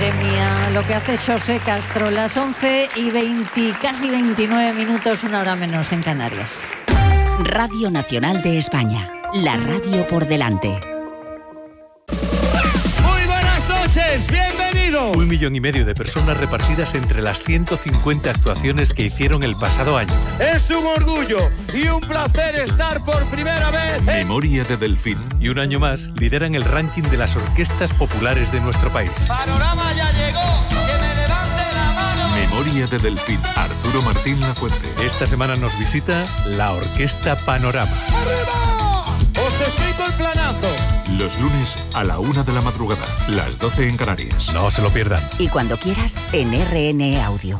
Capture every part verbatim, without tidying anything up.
Madre mía, lo que hace José Castro, las once y veinte, casi veintinueve minutos, una hora menos en Canarias. Radio Nacional de España, la radio por delante. Muy buenas noches, bienvenidos. Un millón y medio de personas repartidas entre las ciento cincuenta actuaciones que hicieron el pasado año. Es un orgullo y un placer estar por primera vez en... Memoria de Delfín. Y un año más lideran el ranking de las orquestas populares de nuestro país. Panorama ya llegó, que me levante la mano. Memoria de Delfín. Arturo Martín Lafuente. Esta semana nos visita la Orquesta Panorama. ¡Arriba! Os explico el planazo. Los lunes a la una de la madrugada, las doce en Canarias. No se lo pierdan. Y cuando quieras, en R N E Audio.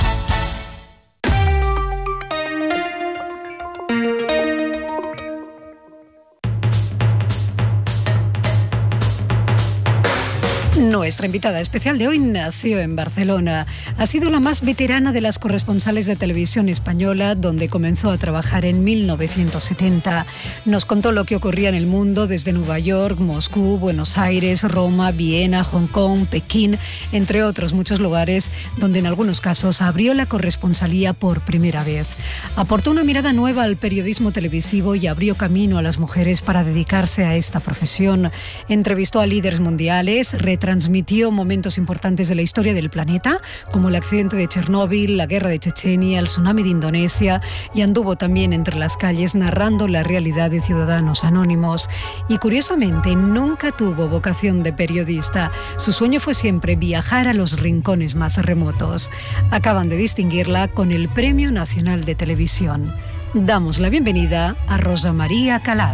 Nuestra invitada especial de hoy nació en Barcelona. Ha sido la más veterana de las corresponsales de televisión española, donde comenzó a trabajar en mil novecientos setenta. Nos contó lo que ocurría en el mundo desde Nueva York, Moscú, Buenos Aires, Roma, Viena, Hong Kong, Pekín, entre otros muchos lugares donde en algunos casos abrió la corresponsalía por primera vez. Aportó una mirada nueva al periodismo televisivo y abrió camino a las mujeres para dedicarse a esta profesión. Entrevistó a líderes mundiales, retransmitió momentos importantes de la historia del planeta, como el accidente de Chernóbil, la guerra de Chechenia, el tsunami de Indonesia, y anduvo también entre las calles narrando la realidad de ciudadanos anónimos. Y curiosamente, nunca tuvo vocación de periodista. Su sueño fue siempre viajar a los rincones más remotos. Acaban de distinguirla con el Premio Nacional de Televisión. Damos la bienvenida a Rosa María Calaf.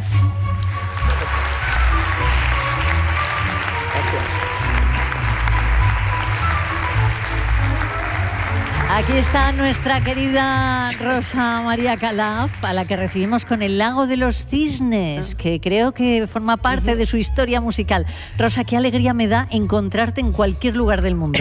Aquí está nuestra querida Rosa María Calaf, a la que recibimos con El Lago de los Cisnes, que creo que forma parte de su historia musical. Rosa, qué alegría me da encontrarte en cualquier lugar del mundo.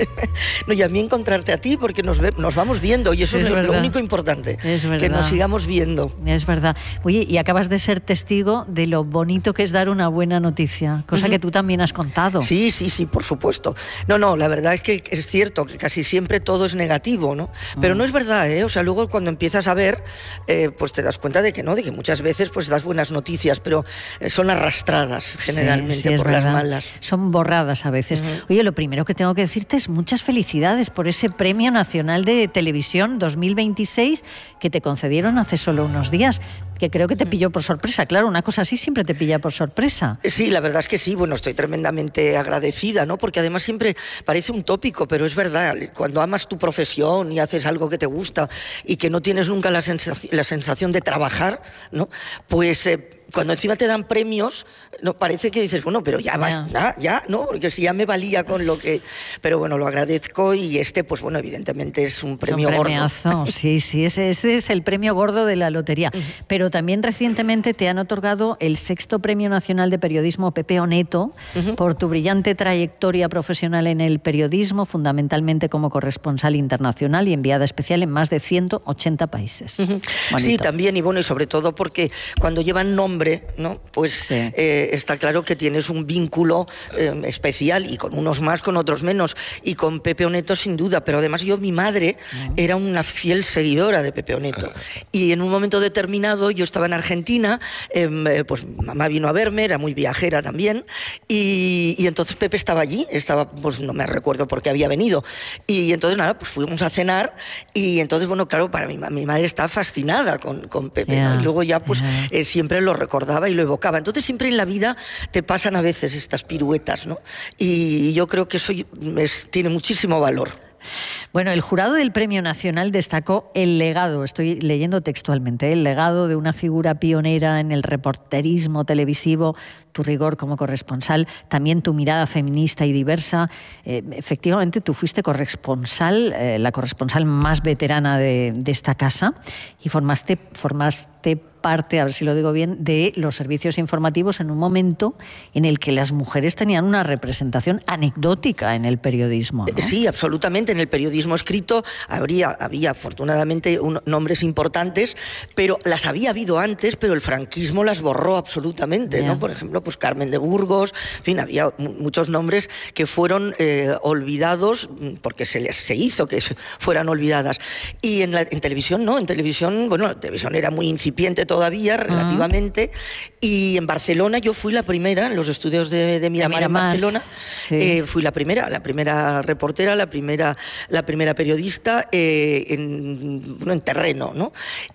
No, y a mí encontrarte a ti, porque nos, ve, nos vamos viendo, y eso es, es lo, lo único importante, es que nos sigamos viendo. Es verdad. Oye, y acabas de ser testigo de lo bonito que es dar una buena noticia, cosa uh-huh. que tú también has contado. Sí, sí, sí, por supuesto. No, no, la verdad es que es cierto que casi siempre todo es negativo, ¿no? Pero no es verdad, ¿eh? O sea, luego cuando empiezas a ver, eh, pues te das cuenta de que no, de que muchas veces pues das buenas noticias, pero eh, son arrastradas generalmente sí, sí, por verdad. Las malas. Son borradas a veces. Uh-huh. Oye, lo primero que tengo que decirte es muchas felicidades por ese Premio Nacional de Televisión dos mil veintiséis que te concedieron hace solo unos días, que creo que te pilló por sorpresa. Claro, una cosa así siempre te pilla por sorpresa. Sí, la verdad es que sí. Bueno, estoy tremendamente agradecida, ¿no? Porque además siempre parece un tópico, pero es verdad. Cuando amas tu profesión y haces algo que te gusta y que no tienes nunca la sensación, la sensación de trabajar, ¿no? Pues eh, cuando encima te dan premios, no parece que dices, bueno, pero ya vas, ya, ya, ¿no? Porque si ya me valía con lo que... Pero bueno, lo agradezco y este, pues bueno, evidentemente es un premio es un gordo. Sí, sí, ese, ese es el premio gordo de la lotería. Uh-huh. Pero también recientemente te han otorgado el sexto Premio Nacional de Periodismo Pepe Oneto uh-huh. por tu brillante trayectoria profesional en el periodismo, fundamentalmente como corresponsal internacional y enviada especial en más de ciento ochenta países. Uh-huh. Sí, también, y bueno, y sobre todo porque cuando llevan nombre, ¿no? Pues sí. eh, está claro que tienes un vínculo eh, especial, y con unos más, con otros menos, y con Pepe Oneto sin duda, pero además yo, mi madre uh-huh. era una fiel seguidora de Pepe Oneto, y en un momento determinado yo estaba en Argentina, eh, pues mamá vino a verme, era muy viajera también, y, y entonces Pepe estaba allí, estaba, pues no me recuerdo por qué había venido, y entonces nada, pues fuimos a cenar, y entonces bueno, claro, para mi, mi madre estaba fascinada con, con Pepe, yeah. ¿no? Y luego ya pues yeah. eh, siempre lo recordaba y lo evocaba. Entonces siempre en la vida te pasan a veces estas piruetas, ¿no? Y yo creo que eso es, tiene muchísimo valor. Bueno, el jurado del Premio Nacional destacó el legado, estoy leyendo textualmente, el legado de una figura pionera en el reporterismo televisivo, tu rigor como corresponsal, también tu mirada feminista y diversa. Eh, efectivamente, tú fuiste corresponsal, eh, la corresponsal más veterana de, de esta casa, y formaste, formaste parte, a ver si lo digo bien, de los servicios informativos en un momento en el que las mujeres tenían una representación anecdótica en el periodismo, ¿no? Sí, absolutamente. En el periodismo escrito habría, había afortunadamente un, nombres importantes, pero las había habido antes, pero el franquismo las borró absolutamente, yeah. ¿no? Por ejemplo, pues Carmen de Burgos, en fin, había muchos nombres que fueron eh, olvidados porque se les se hizo que fueran olvidadas. Y en, la, en televisión no, en televisión, bueno, la televisión era muy incipiente todavía, relativamente, uh-huh. y en Barcelona yo fui la primera, en los estudios de, de Miramar, de Miramar en Barcelona, sí. eh, fui la primera, la primera reportera, la primera, la primera periodista eh, en, bueno, en terreno, ¿no?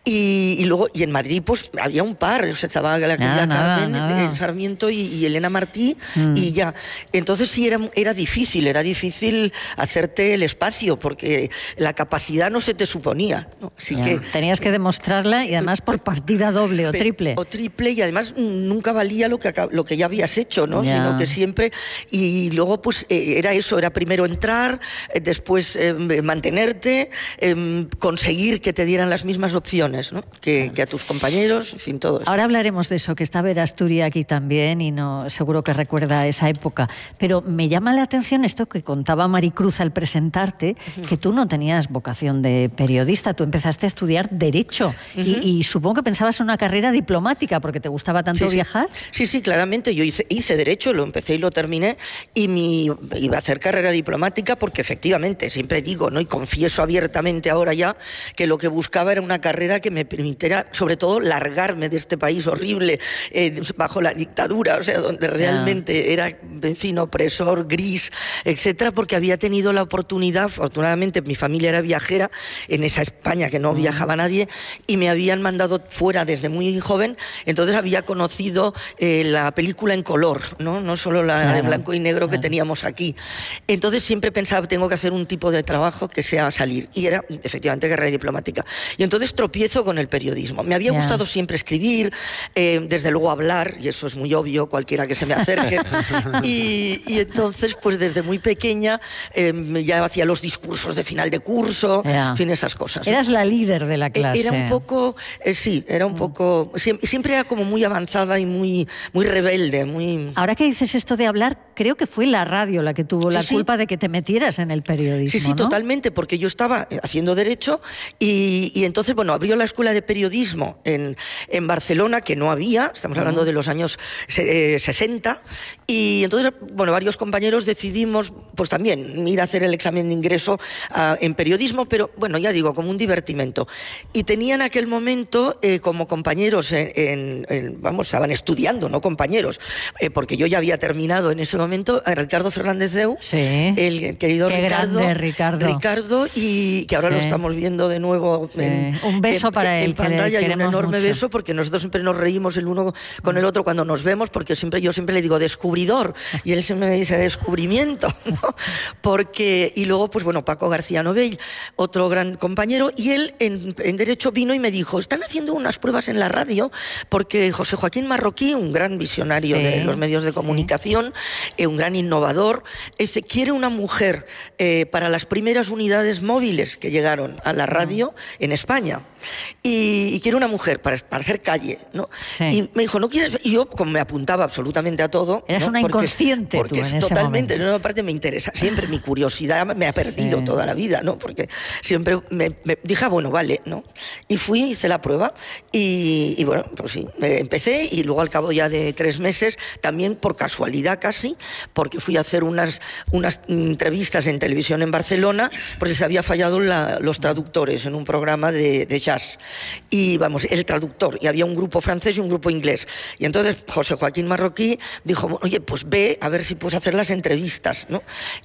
Y, y luego, y en Madrid, pues había un par, o sea, estaba la querida Carmen nada. Sarmiento y, y Elena Martí, mm. y ya. Entonces sí era, era difícil, era difícil hacerte el espacio, porque la capacidad no se te suponía, ¿no? Así ya. que tenías que demostrarla, y además por partida doble o triple. O triple, y además nunca valía lo que, lo que ya habías hecho, ¿no? Ya. Sino que siempre, y luego pues eh, era eso, era primero entrar, eh, después eh, mantenerte, eh, conseguir que te dieran las mismas opciones, ¿no? que, claro. que a tus compañeros, en fin, todo eso. Ahora hablaremos de eso, que está Vera Asturi aquí también, y no seguro que recuerda esa época, pero me llama la atención esto que contaba Maricruz al presentarte, uh-huh. que tú no tenías vocación de periodista, tú empezaste a estudiar Derecho, uh-huh. y, y supongo que pensabas en una carrera diplomática, porque te gustaba tanto sí, viajar. Sí, sí, claramente, yo hice, hice Derecho, lo empecé y lo terminé, y mi, iba a hacer carrera diplomática, porque efectivamente, siempre digo, ¿no? Y confieso abiertamente ahora ya, que lo que buscaba era una carrera que me permitiera, sobre todo, largarme de este país horrible, eh, bajo la dictadura, o sea, donde realmente yeah. era, en fin, opresor, gris, etcétera, porque había tenido la oportunidad, afortunadamente mi familia era viajera, en esa España que no mm. viajaba nadie, y me habían mandado fuera desde muy joven, entonces había conocido eh, la película en color, no, no solo la claro. de blanco y negro claro. que teníamos aquí. Entonces siempre pensaba, tengo que hacer un tipo de trabajo que sea salir, y era efectivamente carrera diplomática. Y entonces tropiezo con el periodismo. Me había yeah. gustado siempre escribir, eh, desde luego hablar, y eso es muy obvio, cualquiera que se me acerque. y, y entonces, pues desde muy pequeña, eh, ya hacía los discursos de final de curso, yeah. en fin, esas cosas. Eras la líder de la clase. Era un poco, eh, sí, era un poco, siempre, siempre era como muy avanzada y muy, muy rebelde, muy... Ahora que dices esto de hablar, creo que fue la radio la que tuvo sí, la sí. culpa de que te metieras en el periodismo, Sí, sí, ¿no? totalmente, porque yo estaba haciendo Derecho y, y entonces, bueno, abrió la Escuela de Periodismo en, en Barcelona, que no había, estamos hablando uh-huh. de los años eh, sesenta, y entonces, bueno, varios compañeros decidimos, pues también, ir a hacer el examen de ingreso uh, en periodismo, pero, bueno, ya digo, como un divertimento. Y tenían en aquel momento, eh, como compañeros, en, en, en, vamos, estaban estudiando, no compañeros, eh, porque yo ya había terminado en ese momento, a Ricardo Fernández Deu, sí. el querido Qué Ricardo, grande, Ricardo. Ricardo, y que ahora sí. lo estamos viendo de nuevo sí. en, un beso en, para en, él, en pantalla, y un enorme mucho. beso, porque nosotros siempre nos reímos el uno con el otro cuando nos vemos, porque siempre yo siempre le digo descubridor, y él siempre me dice descubrimiento, ¿no? Porque, y luego, pues bueno, Paco García Novell, otro gran compañero, y él en, en Derecho vino y me dijo, están haciendo unas pruebas en la radio, porque José Joaquín Marroquí, un gran visionario sí, de los medios de comunicación, sí. eh, un gran innovador, eh, quiere una mujer eh, para las primeras unidades móviles que llegaron a la radio mm. en España, y, y quiere una mujer para, para hacer calle, ¿no? Sí. Y me dijo, ¿no quieres? Y yo, como me apuntaba absolutamente a todo... Eras ¿no? una porque, inconsciente porque tú es en ese totalmente, momento. no, aparte me interesa, siempre mi curiosidad me ha perdido sí. toda la vida, ¿no? Porque siempre me, me dije, ah, bueno, vale, ¿no? Y fui, hice la prueba, y, y bueno, pues sí, empecé, y luego al cabo ya de tres meses, también por casualidad casi, porque fui a hacer unas, unas entrevistas en televisión en Barcelona, porque se había fallado la, los traductores en un programa de, de jazz. Y vamos, el traductor, y había un grupo francés y un grupo inglés. Y entonces José Joaquín Marroquí dijo, oye, pues ve a ver si puedes hacer las entrevistas, ¿no?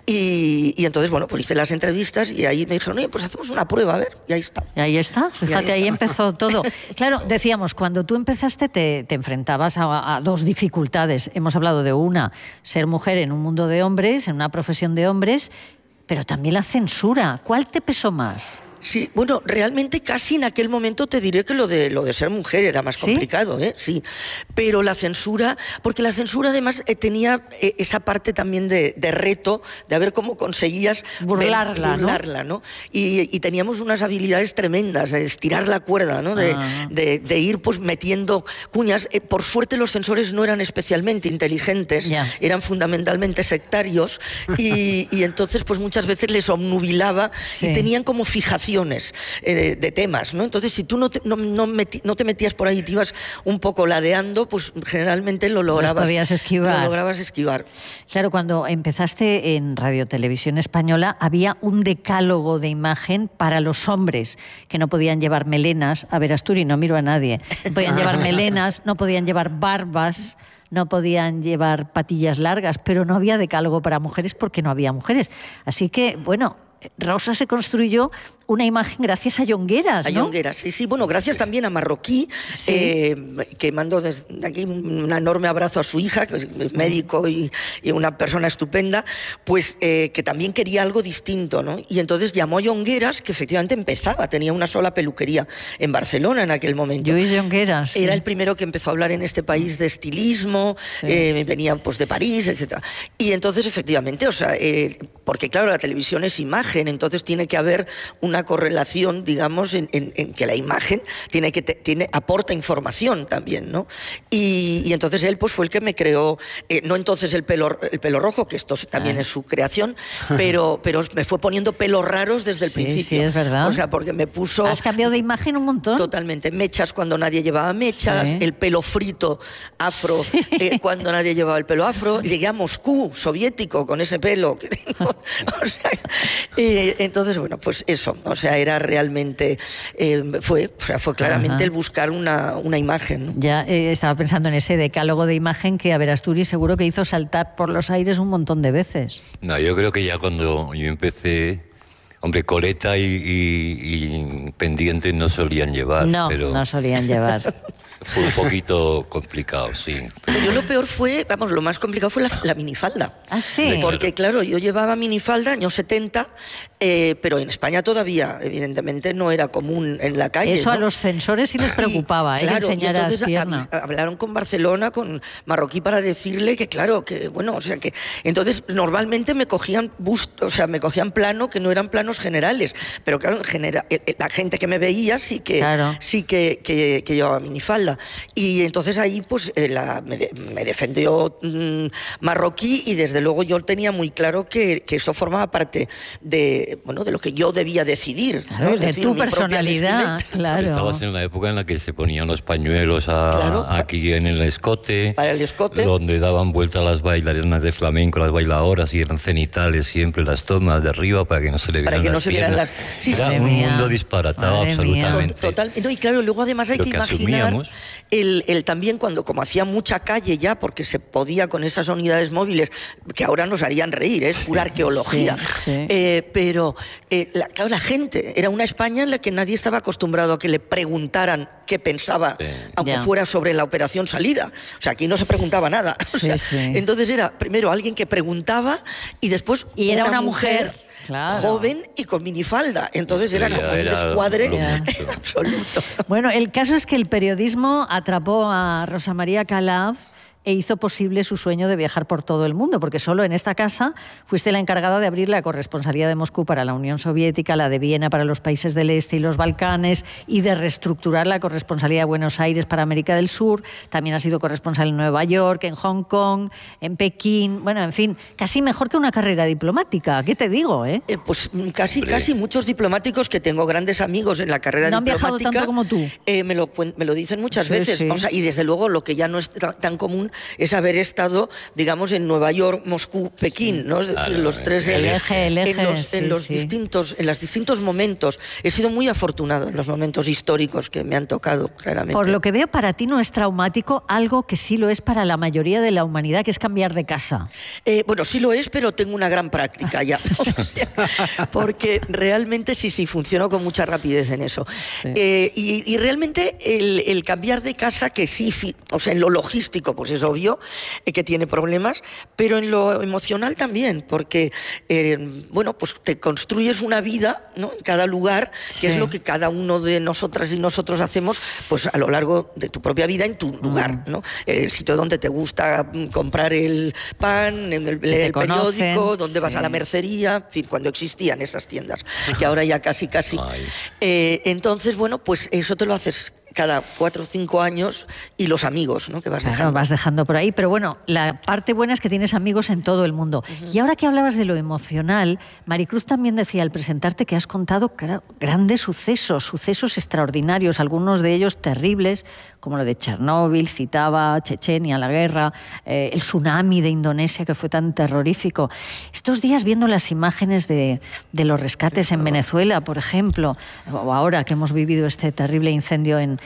Y, y entonces, bueno, pues hice las entrevistas, y ahí me dijeron, oye, pues hacemos una prueba, a ver, y ahí está. Y ahí está, fíjate, ahí, ahí empezó todo. Claro, decíamos, cuando tú empezaste te, te enfrentabas a, a dos dificultades. Hemos hablado de una, ser mujer en un mundo de hombres, en una profesión de hombres, pero también la censura. ¿Cuál te pesó más? Sí, bueno, realmente casi en aquel momento te diré que lo de lo de ser mujer era más complicado, ¿sí? ¿eh? Sí, pero la censura, porque la censura además eh, tenía eh, esa parte también de, de reto, de a ver cómo conseguías burlarla, burlarla, ¿no? ¿no? Y, y teníamos unas habilidades tremendas, de estirar la cuerda, ¿no? De, ah. de, de ir pues metiendo cuñas. Eh, por suerte los censores no eran especialmente inteligentes, yeah. eran fundamentalmente sectarios, y, y entonces pues muchas veces les obnubilaba sí. y tenían como fijación conversaciones eh, de temas, ¿no? Entonces, si tú no te, no, no, meti, no te metías por ahí y te ibas un poco ladeando, pues generalmente lo lograbas, podías esquivar. Lo lograbas esquivar. Claro, cuando empezaste en Radio Televisión Española había un decálogo de imagen para los hombres que no podían llevar melenas. A ver, Asturi, no miro a nadie. No podían llevar melenas, no podían llevar barbas, no podían llevar patillas largas, pero no había decálogo para mujeres porque no había mujeres. Así que, bueno, Rosa se construyó una imagen gracias a Llongueras, ¿no? A Llongueras, sí, sí. Bueno, gracias también a Marroquí, sí. eh, que mando desde aquí un enorme abrazo a su hija, que es médico y, y una persona estupenda, pues eh, que también quería algo distinto, ¿no? Y entonces llamó a Llongueras, que efectivamente empezaba, tenía una sola peluquería en Barcelona en aquel momento. Lluís Llongueras. Era sí. el primero que empezó a hablar en este país de estilismo, sí. eh, venía pues de París, etcétera. Y entonces, efectivamente, o sea, eh, porque claro, la televisión es imagen, entonces tiene que haber una correlación, digamos, en, en, en que la imagen tiene que te, tiene aporta información también, ¿no? Y, y entonces él pues fue el que me creó, eh, no entonces el pelo, el pelo rojo, que esto también ah. es su creación, pero, pero me fue poniendo pelos raros desde el sí, principio. Sí, es verdad. O sea, porque me puso... ¿Has cambiado de imagen un montón? Totalmente. Mechas cuando nadie llevaba mechas, sí. el pelo frito afro sí. eh, cuando nadie llevaba el pelo afro. Llegué a Moscú, soviético, con ese pelo que tengo. O sea, eh, entonces, bueno, pues eso, o sea, era realmente, eh, fue, o sea, fue claramente Ajá. el buscar una, una imagen, ¿no? Ya eh, estaba pensando en ese decálogo de imagen que, a ver, Asturias seguro que hizo saltar por los aires un montón de veces. No, yo creo que ya cuando yo empecé, hombre, coleta y, y, y pendientes no solían llevar. No, pero no solían llevar. Fue un poquito complicado, sí. Pero yo lo peor fue, vamos, lo más complicado fue la, la minifalda. ¿Ah, sí? Porque, claro, yo llevaba minifalda, años setenta, eh, pero en España todavía, evidentemente, no era común en la calle. Eso ¿no? a los censores sí les preocupaba, y, ¿eh? Claro, que enseñaras y entonces pierna. A, hablaron con Barcelona, con Marroquí, para decirle que, claro, que, bueno, o sea, que... Entonces, normalmente me cogían bust, o sea, me cogían plano que no eran planos generales, pero claro, en genera, la gente que me veía sí que, claro. sí que, que, que llevaba minifalda. Y entonces ahí pues eh, la, me, me defendió mmm, Marroquí, y desde luego yo tenía muy claro que, que eso formaba parte de, bueno, de lo que yo debía decidir, claro, ¿no? de decir, tu personalidad, claro. Estabas en la época en la que se ponían los pañuelos a, claro, aquí en el escote, para el escote, donde daban vuelta las bailarinas de flamenco, las bailadoras, y eran cenitales siempre las tomas de arriba para que no se le vieran para que las no se vieran piernas. las... Sí, Era sí, un mía. mundo disparatado. Madre absolutamente. Mía. Total, no, y claro, luego además hay Lo que, que imaginar asumíamos. el, el también cuando, como hacía mucha calle ya, porque se podía con esas unidades móviles, que ahora nos harían reír, es pura arqueología, sí, sí. Eh, pero eh, la, claro, la gente, era una España en la que nadie estaba acostumbrado a que le preguntaran qué pensaba, sí. aunque yeah. fuera sobre la operación salida. O sea, aquí no se preguntaba nada. O sea, sí, sí. Entonces era primero alguien que preguntaba y después y era una, una mujer... mujer. Claro. Joven y con minifalda, entonces sí, era como un descuadre absoluto. Bueno, el caso es que el periodismo atrapó a Rosa María Calaf e hizo posible su sueño de viajar por todo el mundo, porque solo en esta casa fuiste la encargada de abrir la corresponsalía de Moscú para la Unión Soviética, la de Viena para los países del Este y los Balcanes, y de reestructurar la corresponsalía de Buenos Aires para América del Sur. También has sido corresponsal en Nueva York, en Hong Kong, en Pekín. Bueno, en fin, casi mejor que una carrera diplomática. ¿Qué te digo, eh? eh pues casi, casi muchos diplomáticos, que tengo grandes amigos en la carrera no diplomática. ¿No han viajado tanto como tú? Eh, me, lo, me lo dicen muchas sí, veces. Sí. O sea, y desde luego lo que ya no es tan común es haber estado, digamos, en Nueva York, Moscú, Pekín, ¿no? Es decir, claro, los tres el eje, el eje, en los, sí, en los sí. distintos, en los distintos momentos. He sido muy afortunado en los momentos históricos que me han tocado, claramente. Por lo que veo, para ti no es traumático algo que sí lo es para la mayoría de la humanidad, que es cambiar de casa. Eh, bueno, sí lo es, pero tengo una gran práctica ya. O sea, porque realmente sí, sí, funciono con mucha rapidez en eso. Sí. Eh, y, y realmente el, el cambiar de casa, que sí, o sea, en lo logístico, pues es obvio, que tiene problemas, pero en lo emocional también, porque eh, bueno, pues te construyes una vida, ¿no? En cada lugar, que sí. es lo que cada uno de nosotras y nosotros hacemos, pues a lo largo de tu propia vida en tu lugar, ¿no? El sitio donde te gusta comprar el pan, el, el, el periódico, donde vas sí. a la mercería, en fin, cuando existían esas tiendas, que ahora ya casi casi. Eh, entonces, bueno, pues eso te lo haces cada cuatro o cinco años y los amigos, ¿no? Que vas claro, dejando. vas dejando por ahí, pero bueno, la parte buena es que tienes amigos en todo el mundo. Uh-huh. Y ahora que hablabas de lo emocional, Maricruz también decía al presentarte que has contado claro, grandes sucesos, sucesos extraordinarios, algunos de ellos terribles, como lo de Chernóbil, citaba Chechenia, la guerra, eh, el tsunami de Indonesia que fue tan terrorífico. Estos días viendo las imágenes de, de los rescates en Venezuela, por ejemplo, o ahora que hemos vivido este terrible incendio en,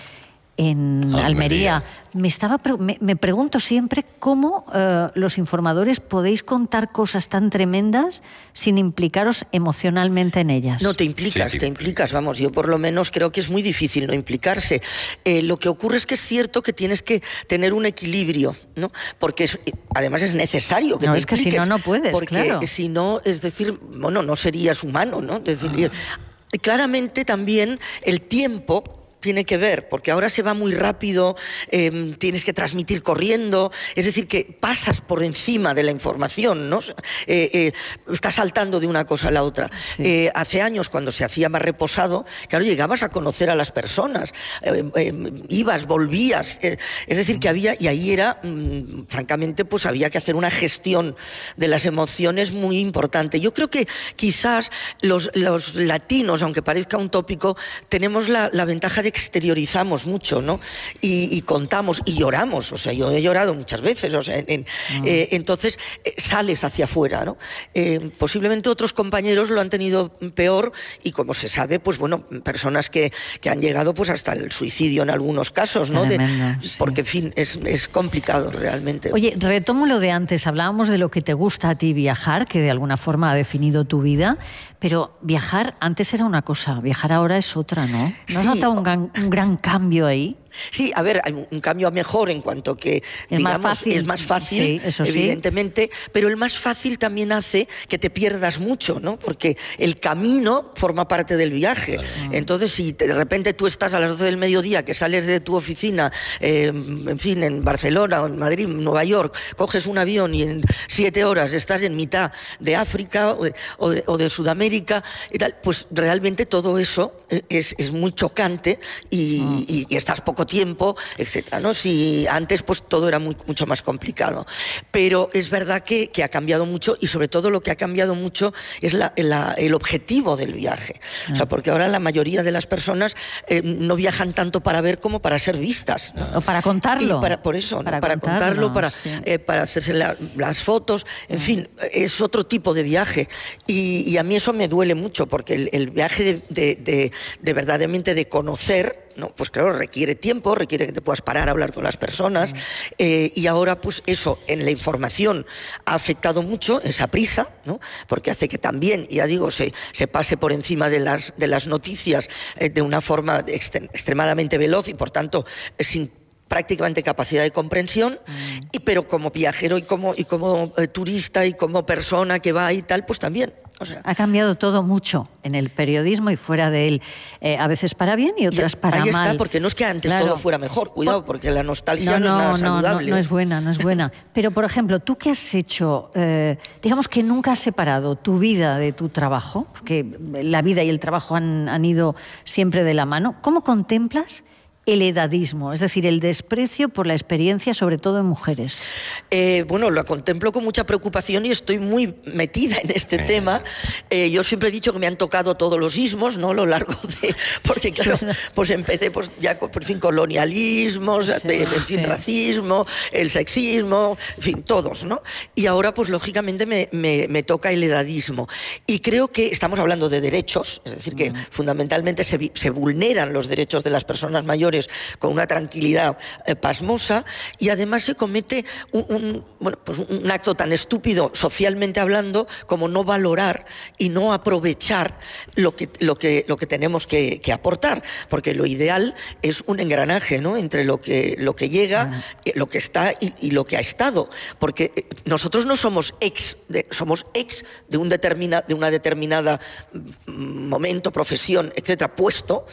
en Almería, Almería me, estaba, me, me pregunto siempre cómo eh, los informadores podéis contar cosas tan tremendas sin implicaros emocionalmente en ellas. No, te implicas, sí, sí. te implicas, vamos, yo por lo menos creo que es muy difícil no implicarse. Eh, lo que ocurre es que es cierto que tienes que tener un equilibrio, ¿no? Porque es, además es necesario que no, te es impliques. Que si no, no puedes, porque claro. si no, es decir, bueno, no serías humano, ¿no? Es decir, ah. claramente también el tiempo tiene que ver, porque ahora se va muy rápido, eh, tienes que transmitir corriendo, es decir, que pasas por encima de la información, ¿no? Eh, eh, estás saltando de una cosa a la otra. Sí. Eh, hace años, cuando se hacía más reposado, claro, llegabas a conocer a las personas, eh, eh, ibas, volvías, eh, es decir, que había, y ahí era, mmm, francamente, pues había que hacer una gestión de las emociones muy importante. Yo creo que quizás los, los latinos, aunque parezca un tópico, tenemos la, la ventaja de exteriorizamos mucho, ¿no? Y, y contamos y lloramos, o sea, yo he llorado muchas veces, o sea, en, en, mm. eh, entonces eh, sales hacia afuera, ¿no? Eh, posiblemente otros compañeros lo han tenido peor y como se sabe, pues bueno, personas que, que han llegado pues hasta el suicidio en algunos casos, ¿no? Tremendo, de, sí. Porque, en fin, es, es complicado realmente. Oye, retomo lo de antes, hablábamos de lo que te gusta a ti viajar, que de alguna forma ha definido tu vida, pero viajar antes era una cosa, viajar ahora es otra, ¿no? ¿No sí. has notado un gran, un gran cambio ahí? Sí, a ver, hay un cambio a mejor en cuanto que, es digamos, más fácil. es más fácil, sí, eso evidentemente, sí. pero el más fácil también hace que te pierdas mucho, ¿no? Porque el camino forma parte del viaje. Claro. Entonces, si de repente tú estás a las doce del mediodía, que sales de tu oficina, eh, en fin, en Barcelona, o en Madrid, Nueva York, coges un avión y en siete horas estás en mitad de África o de, o de, o de Sudamérica y tal, pues realmente todo eso es, es muy chocante y, mm. y, y estás poco tiempo, etcétera, ¿no? Si antes pues todo era muy, mucho más complicado, pero es verdad que, que ha cambiado mucho y sobre todo lo que ha cambiado mucho es la, la, el objetivo del viaje, ah. o sea, porque ahora la mayoría de las personas eh, no viajan tanto para ver como para ser vistas, ¿no? O para contarlo. Y para, por eso, para, ¿no? para contarlo, para, sí. eh, para hacerse la, las fotos, en ah. fin, es otro tipo de viaje y, y a mí eso me duele mucho porque el, el viaje de, de, de, de verdaderamente de conocer, ¿no? Pues claro, requiere tiempo, requiere que te puedas parar a hablar con las personas, uh-huh. eh, y ahora pues eso en la información ha afectado mucho esa prisa, ¿no? Porque hace que también, ya digo, se, se pase por encima de las, de las noticias eh, de una forma extre- extremadamente veloz y por tanto eh, sin prácticamente capacidad de comprensión, uh-huh. y, pero como viajero y como, y como eh, turista y como persona que va y tal, pues también. O sea, ha cambiado todo mucho en el periodismo y fuera de él, eh, a veces para bien y otras para ahí mal. Ahí está, porque no es que antes claro. todo fuera mejor, cuidado, porque la nostalgia no, no, no es nada no, saludable. No, no es buena, no es buena. Pero, por ejemplo, tú que has hecho, eh, digamos que nunca has separado tu vida de tu trabajo, porque la vida y el trabajo han, han ido siempre de la mano, ¿cómo contemplas el edadismo, es decir, el desprecio por la experiencia, sobre todo en mujeres? Eh, bueno, lo contemplo con mucha preocupación y estoy muy metida en este eh. tema. Eh, yo siempre he dicho que me han tocado todos los ismos, ¿no? A lo largo de... Porque, claro, pues empecé pues, ya con, por fin, colonialismos, sí, de, de, sí. racismo, el sexismo, en fin, todos, ¿no? Y ahora, pues, lógicamente, me, me, me toca el edadismo. Y creo que estamos hablando de derechos, es decir, que mm. fundamentalmente se, se vulneran los derechos de las personas mayores con una tranquilidad eh, pasmosa, y además se comete un, un, bueno, pues un acto tan estúpido socialmente hablando como no valorar y no aprovechar lo que, lo que, lo que tenemos que, que aportar, porque lo ideal es un engranaje, ¿no? Entre lo que, lo que llega, ah. lo que está y, y lo que ha estado, porque nosotros no somos ex, de, somos ex de, un determina, de una determinada momento, profesión, etcétera, puesto,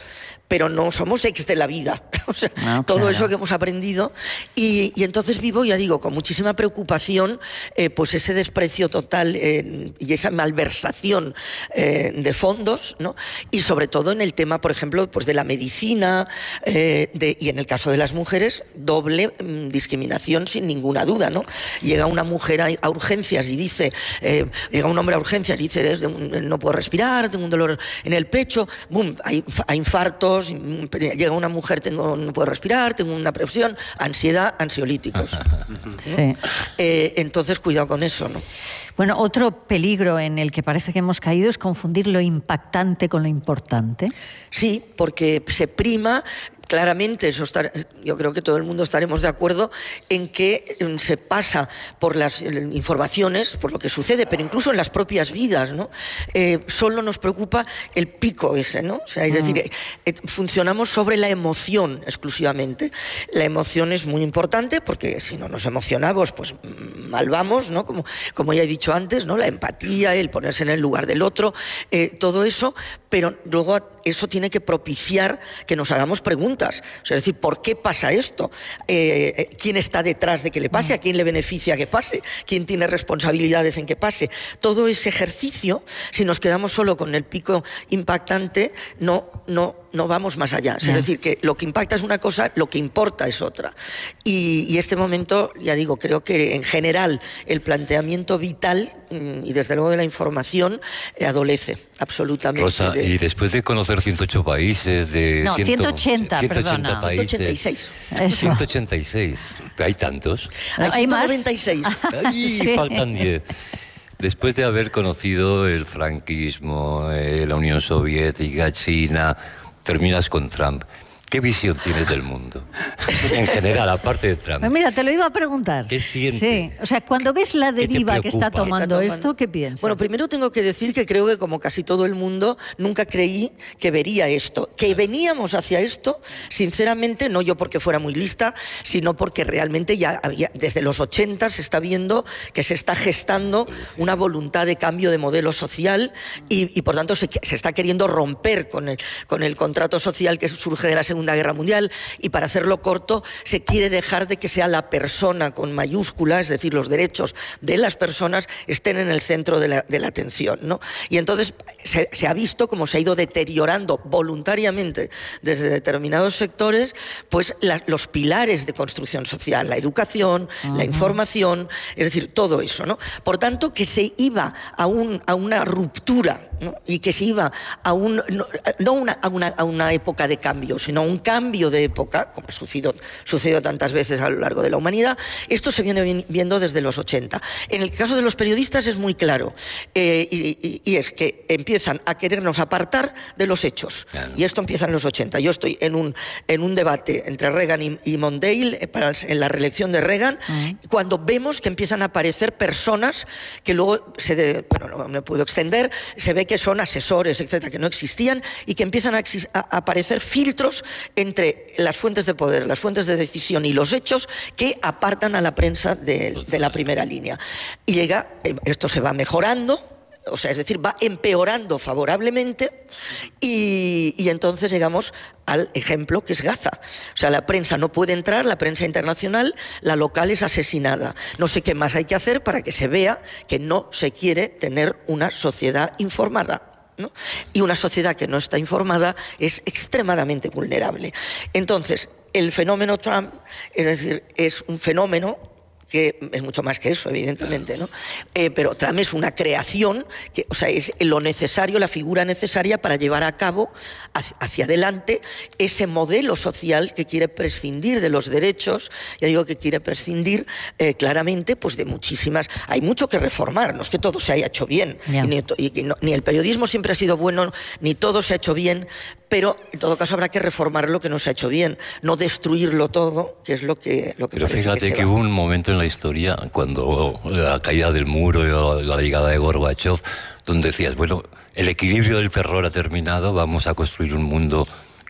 pero no somos ex de la vida. O sea, no, todo claro. eso que hemos aprendido. Y, y entonces vivo, ya digo, con muchísima preocupación, eh, pues ese desprecio total eh, y esa malversación eh, de fondos, ¿no? Y sobre todo en el tema, por ejemplo, pues de la medicina, eh, de, y en el caso de las mujeres, doble mm, discriminación sin ninguna duda, ¿no? Llega una mujer a, a urgencias y dice, eh, llega un hombre a urgencias y dice, es de un, no puedo respirar, tengo un dolor en el pecho, boom, hay, hay infartos. Llega una mujer, tengo, no puedo respirar, tengo una presión, ansiedad, ansiolíticos. Sí. Eh, entonces, cuidado con eso, ¿no? Bueno, otro peligro en el que parece que hemos caído es confundir lo impactante con lo importante. Sí, porque se prima. Claramente, eso está, yo creo que todo el mundo estaremos de acuerdo en que se pasa por las informaciones, por lo que sucede, pero incluso en las propias vidas, ¿no? Eh, solo nos preocupa el pico ese, ¿no? O sea, es decir, eh, eh, funcionamos sobre la emoción exclusivamente. La emoción es muy importante porque si no nos emocionamos, pues mal vamos, ¿no? Como, como ya he dicho antes, ¿no? La empatía, el ponerse en el lugar del otro, eh, todo eso, pero luego eso tiene que propiciar que nos hagamos preguntas. O sea, es decir, ¿por qué pasa esto? Eh, ¿Quién está detrás de que le pase? ¿A quién le beneficia que pase? ¿Quién tiene responsabilidades en que pase? Todo ese ejercicio, si nos quedamos solo con el pico impactante, no, no, no vamos más allá. Es decir, que lo que impacta es una cosa, lo que importa es otra. Y, y este momento, ya digo, creo que en general el planteamiento vital y desde luego de la información eh, adolece absolutamente. Rosa, de... y después de conocer ciento ocho países de... No, ciento, ciento ochenta, ciento ochenta perdona. países. ciento ochenta y seis. Eso. ciento ochenta y seis. ¿Hay tantos? ¿Hay Hay más? ciento noventa y seis. Ay, Sí. faltan diez. Después de haber conocido el franquismo, eh, la Unión Soviética, China, terminas con Trump. ¿Qué visión tienes del mundo? En general, aparte de Trump. Pues mira, te lo iba a preguntar. ¿Qué sientes? Sí, o sea, cuando ves la ¿Qué te deriva que está preocupa? tomando, Está tomando. esto, ¿qué piensas? Bueno, primero tengo que decir que creo que como casi todo el mundo nunca creí que vería esto. Que veníamos hacia esto, sinceramente, no yo porque fuera muy lista, sino porque realmente ya había, desde los ochenta se está viendo que se está gestando una voluntad de cambio de modelo social y, y por tanto se, se está queriendo romper con el, con el contrato social que surge de la Segunda Guerra Mundial. Y para hacerlo corto, se quiere dejar de que sea la persona con mayúsculas, es decir, los derechos de las personas estén en el centro de la, de la atención, ¿no? Y entonces se, se ha visto cómo se ha ido deteriorando voluntariamente desde determinados sectores, pues la, los pilares de construcción social, la educación, uh-huh. la información, es decir, todo eso, ¿no? Por tanto, que se iba a, un, a una ruptura, ¿no? Y que se iba a un no, no una, a, una, a una época de cambio, sino a un cambio de época, como ha sucedido, sucedido tantas veces a lo largo de la humanidad. Esto se viene viendo desde los ochenta. En el caso de los periodistas es muy claro, eh, y, y, y es que empiezan a querernos apartar de los hechos. Claro. Y esto empieza en los ochenta. Yo estoy en un, en un debate entre Reagan y, y Mondale para, en la reelección de Reagan, uh-huh. cuando vemos que empiezan a aparecer personas que luego, se de, bueno, no me puedo extender, se ve que son asesores, etcétera, que no existían y que empiezan a, a, a aparecer filtros entre las fuentes de poder, las fuentes de decisión y los hechos que apartan a la prensa de, de la primera línea. Y llega, esto se va mejorando, o sea, es decir, va empeorando favorablemente y, y entonces llegamos al ejemplo que es Gaza. O sea, la prensa no puede entrar, la prensa internacional, la local es asesinada. No sé qué más hay que hacer para que se vea que no se quiere tener una sociedad informada, ¿no? Y una sociedad que no está informada es extremadamente vulnerable. Entonces, el fenómeno Trump, es decir, es un fenómeno que es mucho más que eso, evidentemente, ¿no? Eh, pero Trump es una creación, que, o sea, es lo necesario, la figura necesaria para llevar a cabo hacia, hacia adelante ese modelo social que quiere prescindir de los derechos, ya digo que quiere prescindir eh, claramente pues de muchísimas... Hay mucho que reformar, no es que todo se haya hecho bien, yeah. y ni, y no, ni el periodismo siempre ha sido bueno, ni todo se ha hecho bien, pero en todo caso habrá que reformar lo que no se ha hecho bien, no destruirlo todo, que es lo que... Lo que pero fíjate que, que hubo un momento en la historia, cuando la caída del muro y la, la llegada de Gorbachev, donde decías, bueno, el equilibrio del terror ha terminado, vamos a construir un mundo que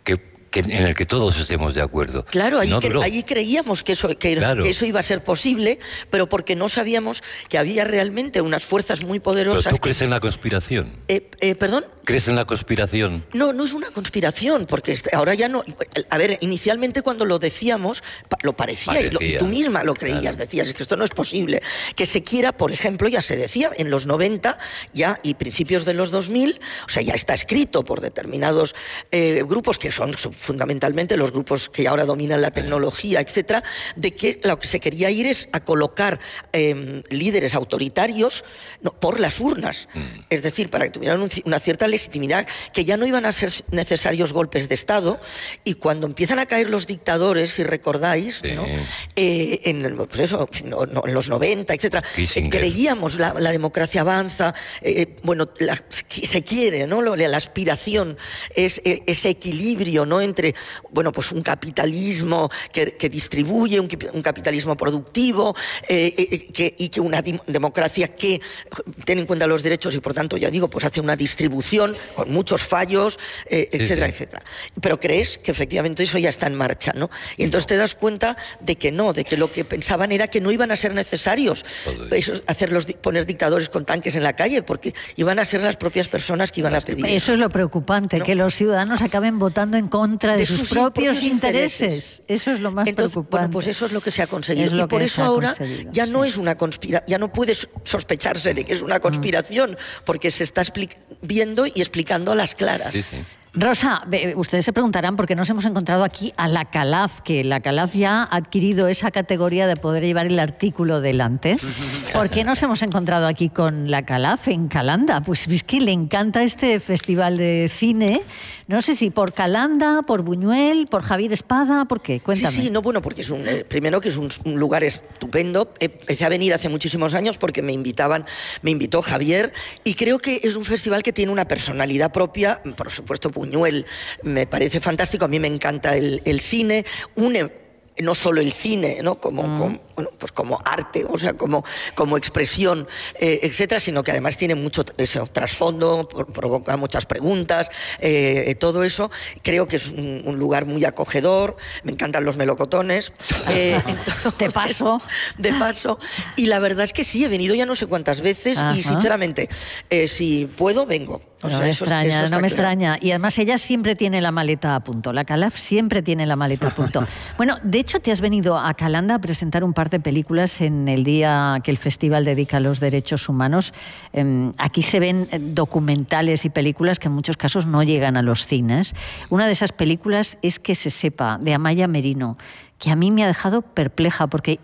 que, en el que todos estemos de acuerdo. Claro, ahí, no cre ahí creíamos que eso, que, claro. que eso iba a ser posible, pero porque no sabíamos que había realmente unas fuerzas muy poderosas. ¿Pero tú que... crees en la conspiración? Eh, eh, ¿Perdón? ¿Crees en la conspiración? No, no es una conspiración, porque ahora ya no... A ver, inicialmente cuando lo decíamos, lo parecía, parecía. Y, lo, y tú misma lo creías, claro. decías, es que esto no es posible. Que se quiera, por ejemplo, ya se decía, en los noventa ya y principios de los dos mil, o sea, ya está escrito por determinados eh, grupos, que son fundamentalmente los grupos que ahora dominan la tecnología, etcétera, de que lo que se quería ir es a colocar eh, líderes autoritarios no, por las urnas. Mm. Es decir, para que tuvieran un, una cierta legitimidad, que ya no iban a ser necesarios golpes de Estado, y cuando empiezan a caer los dictadores, si recordáis, sí. ¿no? eh, en, pues eso, no, no, en los noventa, etcétera, eh, creíamos la, la democracia avanza, eh, bueno, la, se quiere, ¿no? La aspiración es eh, ese equilibrio, ¿no? Entre, bueno, pues un capitalismo que, que distribuye, un, un capitalismo productivo, eh, eh, que, y que una democracia que tiene en cuenta los derechos y, por tanto, ya digo, pues hace una distribución con muchos fallos, eh, etcétera, sí, sí. etcétera. Pero crees que efectivamente eso ya está en marcha, ¿no? Y entonces te das cuenta de que no, de que lo que pensaban era que no iban a ser necesarios esos, hacerlos, poner dictadores con tanques en la calle, porque iban a ser las propias personas que iban a pedir. Eso es lo preocupante, ¿no? Que los ciudadanos acaben votando en contra de, de sus, sus propios, propios intereses. intereses. Eso es lo más entonces, preocupante. Bueno, pues eso es lo que se ha conseguido. Y por eso ahora ya sí. no es una conspiración, ya no puede sospecharse de que es una conspiración, mm. porque se está viendo y explicando a las claras. Sí, sí. Rosa, ustedes se preguntarán por qué nos hemos encontrado aquí a la Calaf, que la Calaf ya ha adquirido esa categoría de poder llevar el artículo delante. ¿Por qué nos hemos encontrado aquí con la Calaf en Calanda? Pues es que le encanta este festival de cine. No sé si por Calanda, por Buñuel, por Javier Espada, ¿por qué? Cuéntame. Sí, sí, no, bueno, porque es un, eh, primero que es un, un lugar estupendo. Empecé a venir hace muchísimos años porque me invitaban, me invitó Javier, y creo que es un festival que tiene una personalidad propia, por supuesto, Buñuel me parece fantástico, a mí me encanta el, el cine, une no solo el cine, ¿no? como, mm. como, bueno, pues como arte, o sea, como, como expresión, eh, etcétera, sino que además tiene mucho eso, trasfondo, provoca muchas preguntas, eh, todo eso. Creo que es un, un lugar muy acogedor, me encantan los melocotones. Eh, entonces, de paso. De paso. Y la verdad es que sí, he venido ya no sé cuántas veces. Ajá. Y sinceramente, eh, si puedo, vengo. O sea, no me eso, extraña, eso no me claro. extraña. Y además ella siempre tiene la maleta a punto. La Calaf siempre tiene la maleta a punto. Bueno, de hecho te has venido a Calanda a presentar un par de películas en el día que el festival dedica a los derechos humanos. Eh, aquí se ven documentales y películas que en muchos casos no llegan a los cines. Una de esas películas es Que se sepa, de Amaya Merino, que a mí me ha dejado perpleja porque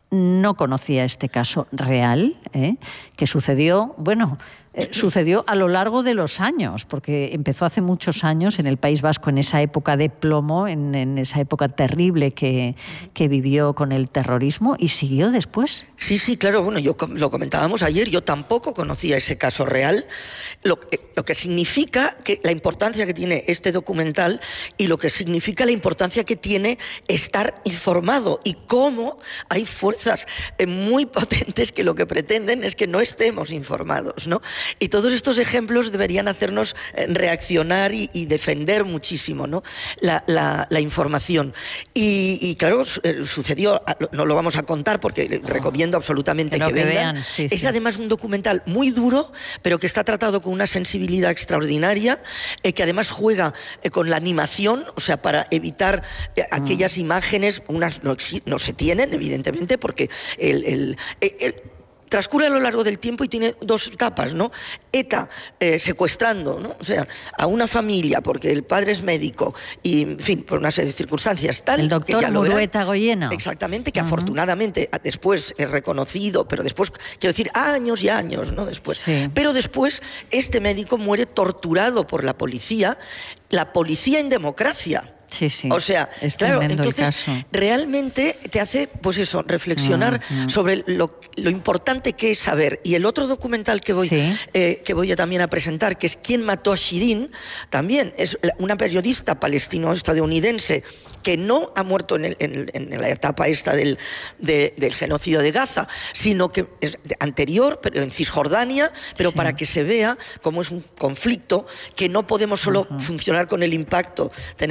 no conocía este caso real, ¿eh? que sucedió, bueno... Eh, sucedió a lo largo de los años, porque empezó hace muchos años en el País Vasco, en esa época de plomo, en, en esa época terrible que, que vivió con el terrorismo, y siguió después. Sí, sí, claro, bueno, yo lo comentábamos ayer, yo tampoco conocía ese caso real, lo, lo que significa que la importancia que tiene este documental y lo que significa la importancia que tiene estar informado, y cómo hay fuerzas eh, muy potentes que lo que pretenden es que no estemos informados, ¿no? Y todos estos ejemplos deberían hacernos reaccionar y, y defender muchísimo, ¿no? la, la, la información. Y, y claro, sucedió, no lo vamos a contar porque recomiendo absolutamente pero que, que vengan. Vean, sí, es sí. además un documental muy duro, pero que está tratado con una sensibilidad extraordinaria, eh, que además juega eh, con la animación, o sea, para evitar eh, aquellas mm. imágenes, unas no, no se tienen, evidentemente, porque el... el, el, el transcurre a lo largo del tiempo y tiene dos etapas, ¿no? ETA eh, secuestrando, ¿no? O sea, a una familia porque el padre es médico y, en fin, por una serie de circunstancias tal... El doctor Murueta Goyena. Exactamente, que uh-huh. afortunadamente después es reconocido, pero después, quiero decir, años y años, ¿no? Después. Sí. Pero después este médico muere torturado por la policía, la policía en democracia. Sí, sí. O sea, es claro, entonces realmente te hace, pues eso, reflexionar mm, mm. sobre lo, lo importante que es saber. Y el otro documental que voy, sí. eh, que voy a también a presentar, que es ¿Quién mató a Shirin?, también es una periodista palestino-estadounidense que no ha muerto en, el, en, en la etapa esta del, de, del genocidio de Gaza, sino que es anterior, pero en Cisjordania, pero sí. para que se vea cómo es un conflicto que no podemos solo uh-huh. funcionar con el impacto, tenemos que ir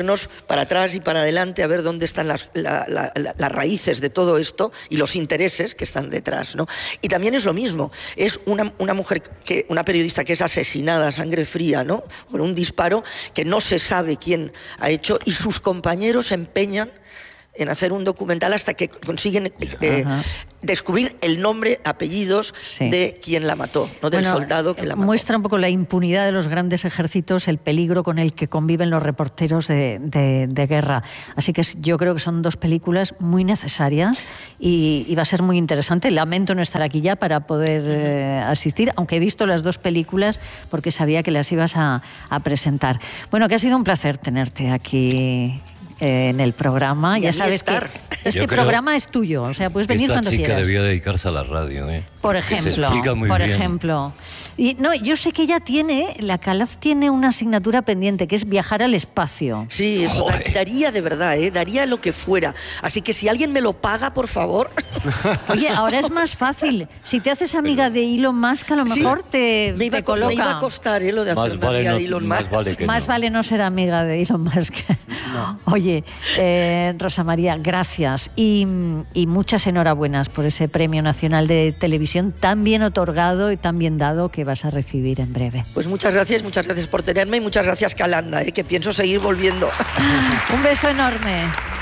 irnos para atrás y para adelante a ver dónde están las, la, la, la, las raíces de todo esto y los intereses que están detrás, ¿no? Y también es lo mismo, es una, una mujer, que, una periodista que es asesinada a sangre fría, ¿no? Por un disparo que no se sabe quién ha hecho, y sus compañeros se empeñan en hacer un documental hasta que consiguen eh, descubrir el nombre, apellidos sí. de quien la mató, no del bueno, soldado que la mató. Muestra un poco la impunidad de los grandes ejércitos, el peligro con el que conviven los reporteros de, de, de guerra. Así que yo creo que son dos películas muy necesarias y, y va a ser muy interesante. Lamento no estar aquí ya para poder eh, asistir, aunque he visto las dos películas porque sabía que las ibas a, a presentar. Bueno, que ha sido un placer tenerte aquí en el programa. Y ya sabes estar. que este programa es tuyo, o sea, puedes venir cuando quieras. Esta chica debía dedicarse a la radio, ¿eh? Por ejemplo, se explica muy por bien. ejemplo. Y no, yo sé que ella tiene, la Calaf tiene una asignatura pendiente, que es viajar al espacio. Sí, Joder. daría de verdad, ¿eh? Daría lo que fuera. Así que si alguien me lo paga, por favor. Oye, ahora es más fácil. Si te haces amiga de Elon Musk, a lo mejor sí, te, me iba, te coloca. Me iba a costar, ¿eh? Lo de más hacerme vale amiga no, de Elon más Musk. Vale que más no. vale no ser amiga de Elon Musk. No. Oye, eh, Rosa María, gracias y, y muchas enhorabuenas por ese Premio Nacional de Televisión tan bien otorgado y tan bien dado que vas a recibir en breve. Pues muchas gracias, muchas gracias por tenerme y muchas gracias, Calanda, ¿eh? Que pienso seguir volviendo. Un beso enorme.